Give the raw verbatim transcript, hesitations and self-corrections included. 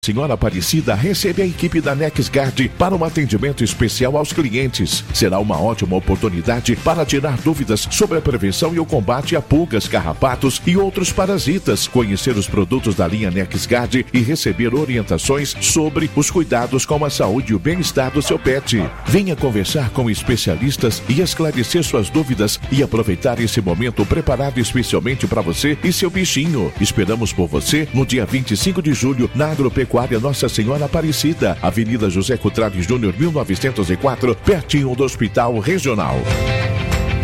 Senhora Aparecida recebe a equipe da NexGuard para um atendimento especial aos clientes. Será uma ótima oportunidade para tirar dúvidas sobre a prevenção e o combate a pulgas, carrapatos e outros parasitas, conhecer os produtos da linha NexGuard e receber orientações sobre os cuidados com a saúde e o bem-estar do seu pet. Venha conversar com especialistas e esclarecer suas dúvidas e aproveitar esse momento preparado especialmente para você e seu bichinho. Esperamos por você no dia vinte e cinco de julho na Agropecuária Nossa Senhora Aparecida, Avenida José Cutrale Júnior, mil novecentos e quatro, pertinho do Hospital Regional.